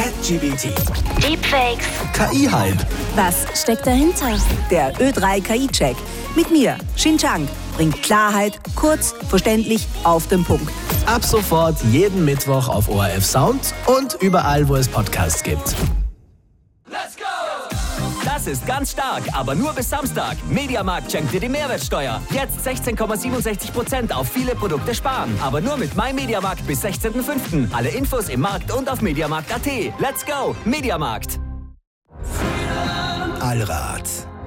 ChatGPT. Deepfakes. KI-Hype. Was steckt dahinter? Der Ö3 KI-Check. Mit mir, Xin Chang, bringt Klarheit, kurz, verständlich, auf den Punkt. Ab sofort jeden Mittwoch auf ORF Sound und überall, wo es Podcasts gibt. Das ist ganz stark, aber nur bis Samstag. Mediamarkt schenkt dir die Mehrwertsteuer. Jetzt 16,67% auf viele Produkte sparen. Aber nur mit MyMediamarkt bis 16.05. Alle Infos im Markt und auf mediamarkt.at. Let's go, Mediamarkt. Allrad.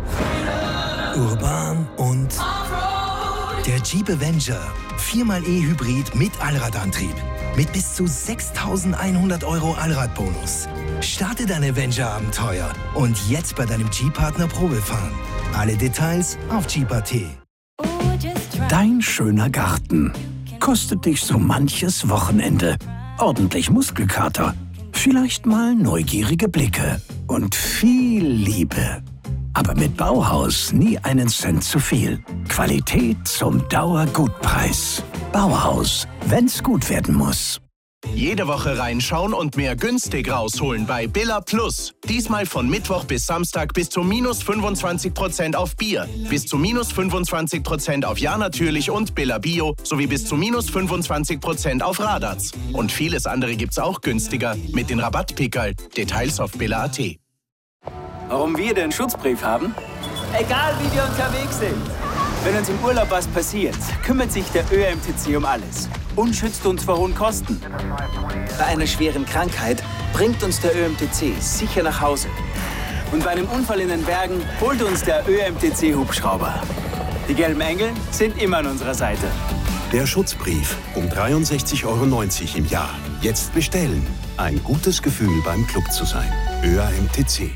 Urban und der Jeep Avenger. 4xe Hybrid mit Allradantrieb. Mit bis zu 6.100 € Allradbonus. Starte dein Avenger-Abenteuer und jetzt bei deinem Jeep-Partner Probefahren. Alle Details auf Jeep.at. Dein schöner Garten kostet dich so manches Wochenende. Ordentlich Muskelkater, vielleicht mal neugierige Blicke und viel Liebe. Aber mit Bauhaus nie einen Cent zu viel. Qualität zum Dauergutpreis. Bauhaus, wenn's gut werden muss. Jede Woche reinschauen und mehr günstig rausholen bei Billa Plus. Diesmal von Mittwoch bis Samstag bis zu minus 25% auf Bier, bis zu minus 25% auf Ja natürlich und Billa Bio sowie bis zu minus 25% auf Radatz. Und vieles andere gibt's auch günstiger mit den Rabattpickerl. Details auf Billa.at. Warum wir den Schutzbrief haben? Egal wie wir unterwegs sind. Wenn uns im Urlaub was passiert, kümmert sich der ÖMTC um alles und schützt uns vor hohen Kosten. Bei einer schweren Krankheit bringt uns der ÖMTC sicher nach Hause. Und bei einem Unfall in den Bergen holt uns der ÖMTC-Hubschrauber. Die gelben Engel sind immer an unserer Seite. Der Schutzbrief um 63,90 € im Jahr. Jetzt bestellen. Ein gutes Gefühl beim Club zu sein. ÖMTC.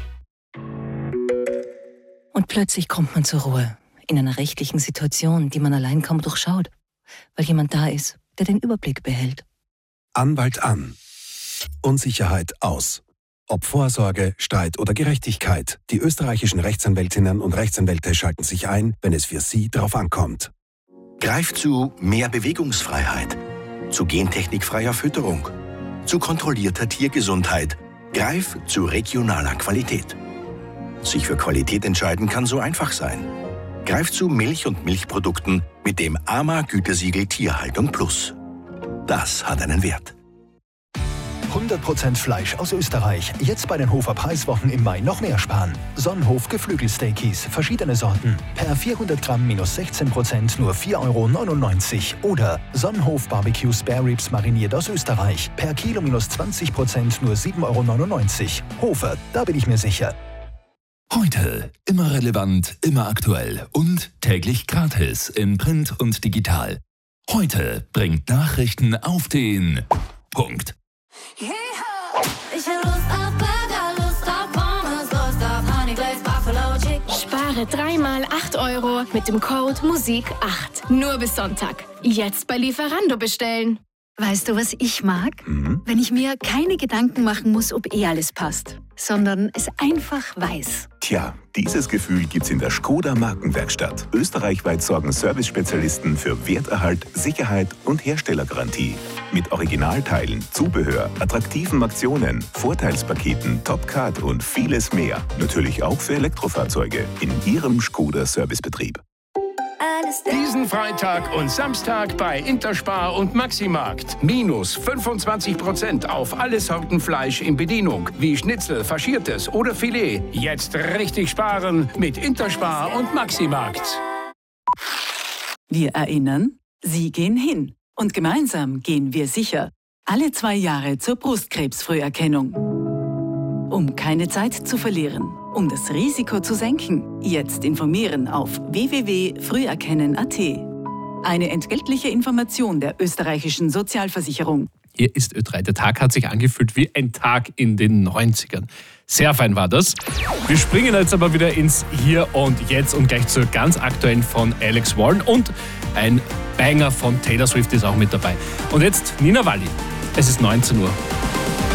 Und plötzlich kommt man zur Ruhe. In einer rechtlichen Situation, die man allein kaum durchschaut. Weil jemand da ist, der den Überblick behält. Anwalt an. Unsicherheit aus. Ob Vorsorge, Streit oder Gerechtigkeit, die österreichischen Rechtsanwältinnen und Rechtsanwälte schalten sich ein, wenn es für sie drauf ankommt. Greift zu mehr Bewegungsfreiheit, zu gentechnikfreier Fütterung, zu kontrollierter Tiergesundheit. Greif zu regionaler Qualität. Sich für Qualität entscheiden kann so einfach sein. Greif zu Milch und Milchprodukten mit dem AMA-Gütesiegel Tierhaltung Plus. Das hat einen Wert. 100% Fleisch aus Österreich. Jetzt bei den Hofer Preiswochen im Mai noch mehr sparen. Sonnenhof Geflügelsteakies, verschiedene Sorten. Per 400 Gramm minus 16%, nur 4,99 € Oder Sonnenhof Barbecue Spare Ribs mariniert aus Österreich. Per Kilo minus 20%, nur 7,99 €. Hofer, da bin ich mir sicher. Heute immer relevant, immer aktuell und täglich gratis in Print und digital. Heute bringt Nachrichten auf den Punkt. Ich hab Lust auf Burger, Lust auf Pommes, Lust auf Honey Glazed Buffalo Chicken. Spare 3x 8 € mit dem Code MUSIK8. Nur bis Sonntag. Jetzt bei Lieferando bestellen. Weißt du, was ich mag? Wenn ich mir keine Gedanken machen muss, ob alles passt, sondern es einfach weiß. Tja, dieses Gefühl gibt's in der Škoda Markenwerkstatt. Österreichweit sorgen Service-Spezialisten für Werterhalt, Sicherheit und Herstellergarantie. Mit Originalteilen, Zubehör, attraktiven Aktionen, Vorteilspaketen, Top-Card und vieles mehr. Natürlich auch für Elektrofahrzeuge in Ihrem Škoda-Servicebetrieb. Diesen Freitag und Samstag bei Interspar und Maximarkt. Minus 25% auf alle Sorten Fleisch in Bedienung, wie Schnitzel, Faschiertes oder Filet. Jetzt richtig sparen mit Interspar und Maximarkt. Wir erinnern, Sie gehen hin. Und gemeinsam gehen wir sicher. Alle 2 Jahre zur Brustkrebsfrüherkennung. Um keine Zeit zu verlieren, um das Risiko zu senken, jetzt informieren auf www.früherkennen.at. Eine entgeltliche Information der österreichischen Sozialversicherung. Hier ist Ö3. Der Tag hat sich angefühlt wie ein Tag in den 90ern. Sehr fein war das. Wir springen jetzt aber wieder ins Hier und Jetzt und gleich zur ganz aktuellen von Alex Warren und ein Banger von Taylor Swift ist auch mit dabei. Und jetzt Nina Walli. Es ist 19 Uhr.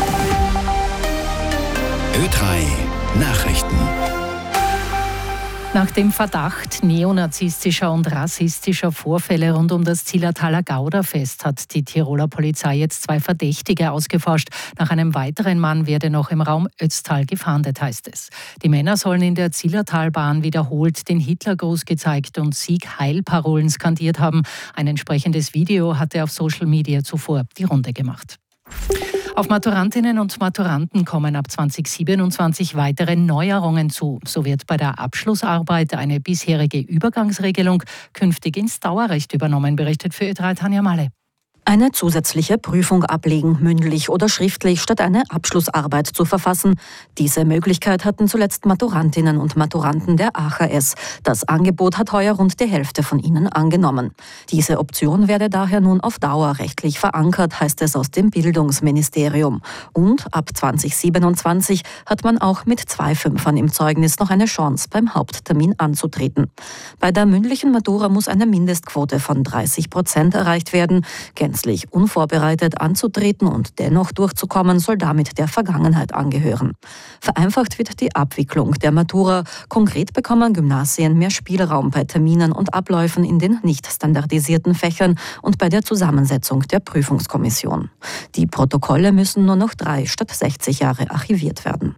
Ö3 Nachrichten. Nach dem Verdacht neonazistischer und rassistischer Vorfälle rund um das Zillertaler Gauderfest hat die Tiroler Polizei jetzt 2 Verdächtige ausgeforscht. Nach einem weiteren Mann werde noch im Raum Ötztal gefahndet, heißt es. Die Männer sollen in der Zillertalbahn wiederholt den Hitlergruß gezeigt und Sieg-Heil-Parolen skandiert haben. Ein entsprechendes Video hatte auf Social Media zuvor die Runde gemacht. Auf Maturantinnen und Maturanten kommen ab 2027 weitere Neuerungen zu. So wird bei der Abschlussarbeit eine bisherige Übergangsregelung künftig ins Dauerrecht übernommen, berichtet für Ö3 Tanja Malle. Eine zusätzliche Prüfung ablegen, mündlich oder schriftlich, statt eine Abschlussarbeit zu verfassen. Diese Möglichkeit hatten zuletzt Maturantinnen und Maturanten der AHS. Das Angebot hat heuer rund die Hälfte von ihnen angenommen. Diese Option werde daher nun auf Dauer rechtlich verankert, heißt es aus dem Bildungsministerium. Und ab 2027 hat man auch mit 2 Fünfern im Zeugnis noch eine Chance, beim Haupttermin anzutreten. Bei der mündlichen Matura muss eine Mindestquote von 30% erreicht werden. Gänzlich unvorbereitet anzutreten und dennoch durchzukommen, soll damit der Vergangenheit angehören. Vereinfacht wird die Abwicklung der Matura. Konkret bekommen Gymnasien mehr Spielraum bei Terminen und Abläufen in den nicht standardisierten Fächern und bei der Zusammensetzung der Prüfungskommission. Die Protokolle müssen nur noch 3 statt 60 Jahre archiviert werden.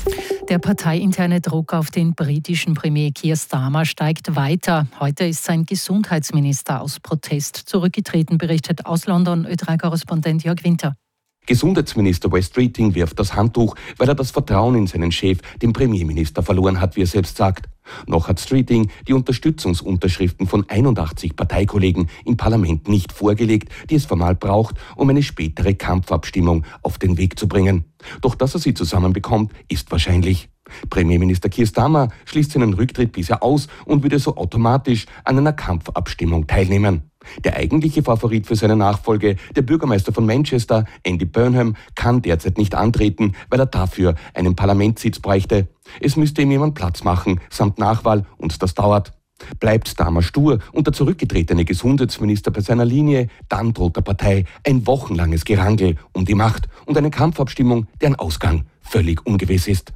Der parteiinterne Druck auf den britischen Premier Keir Starmer steigt weiter. Heute ist sein Gesundheitsminister aus Protest zurückgetreten, berichtet aus London Ö3-Korrespondent Jörg Winter. Gesundheitsminister Wes Streeting wirft das Handtuch, weil er das Vertrauen in seinen Chef, den Premierminister, verloren hat, wie er selbst sagt. Noch hat Streeting die Unterstützungsunterschriften von 81 Parteikollegen im Parlament nicht vorgelegt, die es formal braucht, um eine spätere Kampfabstimmung auf den Weg zu bringen. Doch dass er sie zusammenbekommt, ist wahrscheinlich. Premierminister Keir Starmer schließt seinen Rücktritt bisher aus und würde so automatisch an einer Kampfabstimmung teilnehmen. Der eigentliche Favorit für seine Nachfolge, der Bürgermeister von Manchester, Andy Burnham, kann derzeit nicht antreten, weil er dafür einen Parlamentssitz bräuchte. Es müsste ihm jemand Platz machen, samt Nachwahl, und das dauert. Bleibt Starmer stur und der zurückgetretene Gesundheitsminister bei seiner Linie, dann droht der Partei ein wochenlanges Gerangel um die Macht und eine Kampfabstimmung, deren Ausgang völlig ungewiss ist.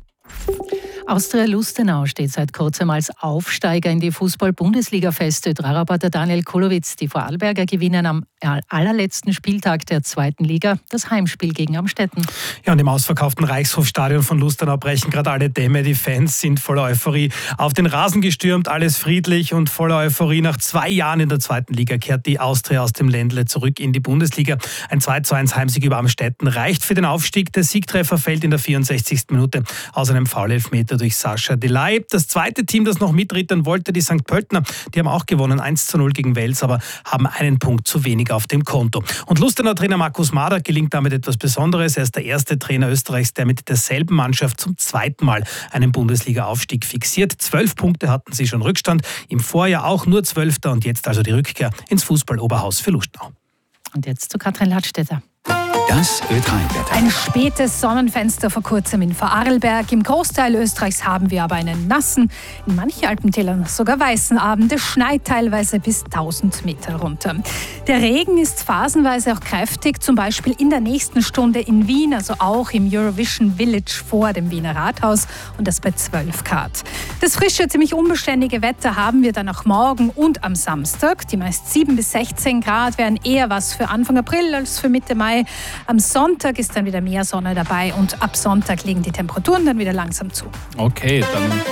Austria Lustenau steht seit kurzem als Aufsteiger in die Fußball-Bundesliga fest. Ö3-Reporter Daniel Kulowitz. Die Vorarlberger gewinnen am allerletzten Spieltag der 2. Liga das Heimspiel gegen Amstetten. Ja, und im ausverkauften Reichshofstadion von Lustenau brechen gerade alle Dämme. Die Fans sind voller Euphorie auf den Rasen gestürmt, alles friedlich und voller Euphorie. Nach 2 Jahren in der 2. Liga kehrt die Austria aus dem Ländle zurück in die Bundesliga. Ein 2:1 Heimsieg über Amstetten reicht für den Aufstieg. Der Siegtreffer fällt in der 64. Minute aus einem Foul-Elfmeter durch Sascha Delay. Das zweite Team, das noch mitrittern wollte, die St. Pöltner, die haben auch gewonnen, 1:0 gegen Wels, aber haben einen Punkt zu wenig auf dem Konto. Und Lustenauer Trainer Markus Mader gelingt damit etwas Besonderes. Er ist der erste Trainer Österreichs, der mit derselben Mannschaft zum 2. Mal einen Bundesliga-Aufstieg fixiert. 12 Punkte hatten sie schon Rückstand, im Vorjahr auch nur 12. und jetzt also die Rückkehr ins Fußball-Oberhaus für Lustenau. Und jetzt zu Katrin Ladstätter. Das Ö3-Wetter. Ein spätes Sonnenfenster vor kurzem in Vorarlberg. Im Großteil Österreichs haben wir aber einen nassen, in manchen Alpentälern sogar weißen Abend. Es schneit teilweise bis 1000 Meter runter. Der Regen ist phasenweise auch kräftig, zum Beispiel in der nächsten Stunde in Wien, also auch im Eurovision Village vor dem Wiener Rathaus, und das bei 12 Grad. Das frische, ziemlich unbeständige Wetter haben wir dann auch morgen und am Samstag. Die meist 7 bis 16 Grad wären eher was für Anfang April als für Mitte Mai. Am Sonntag ist dann wieder mehr Sonne dabei und ab Sonntag liegen die Temperaturen dann wieder langsam zu. Okay,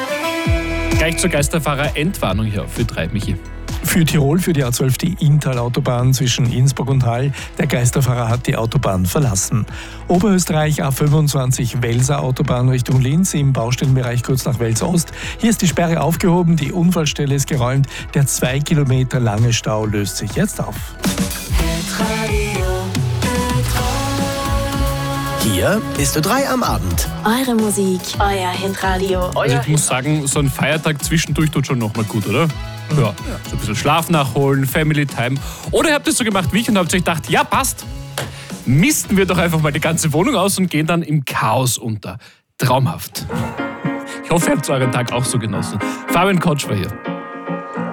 dann gleich zur Geisterfahrer-Endwarnung hier für Ö3, Michi. Für Tirol, für die A12, die Inntal-Autobahn zwischen Innsbruck und Hall. Der Geisterfahrer hat die Autobahn verlassen. Oberösterreich A25 Welser Autobahn Richtung Linz im Baustellenbereich kurz nach Wels Ost. Hier ist die Sperre aufgehoben, die Unfallstelle ist geräumt. Der 2 Kilometer lange Stau löst sich jetzt auf. Hier ist Ö3 am Abend. Eure Musik, euer Hitradio. Also ich muss sagen, so ein Feiertag zwischendurch tut schon nochmal gut, oder? Ja, so ein bisschen Schlaf nachholen, Family Time. Oder ihr habt es so gemacht wie ich und habt euch gedacht, ja passt, misten wir doch einfach mal die ganze Wohnung aus und gehen dann im Chaos unter. Traumhaft. Ich hoffe, ihr habt euren Tag auch so genossen. Fabian Kotsch war hier.